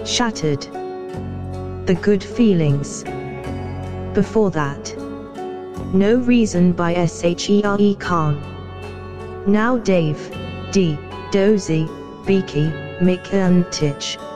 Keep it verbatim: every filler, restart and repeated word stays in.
Shattered. The Good Feelings. Before that, No Reason by Shere Khan. Now Dave, D, Dozy, Beaky, Mick and Titch.